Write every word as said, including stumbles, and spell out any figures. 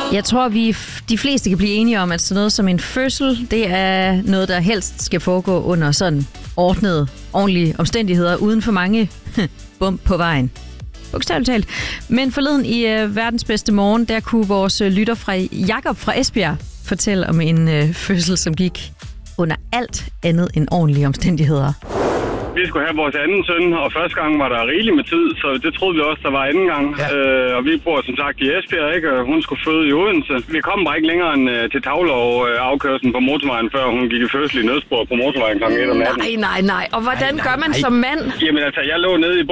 Jeg tror, vi de fleste kan blive enige om, at sådan noget som en fødsel, det er noget, der helst skal foregå under sådan ordnede, ordentlige omstændigheder, uden for mange bump på vejen. Bogstaveligt talt. Men forleden i uh, verdens bedste morgen, der kunne vores uh, lytter fra Jakob fra Esbjerg fortælle om en uh, fødsel, som gik under alt andet end ordentlige omstændigheder. Vi skulle have vores anden søn, og første gang var der rigeligt med tid, så det troede vi også, der var anden gang. Ja. Øh, og vi bor som sagt i Esbjerg, ikke? Og hun skulle føde i Odense. Vi kom bare ikke længere end uh, til Tavlov uh, afkørslen på motorvejen, før hun gik i fødsel i nødspor på motorvejen klokken et om natten. Nej, nej, nej. Og hvordan nej, nej, gør man nej. som mand? Jamen altså, jeg lå nede i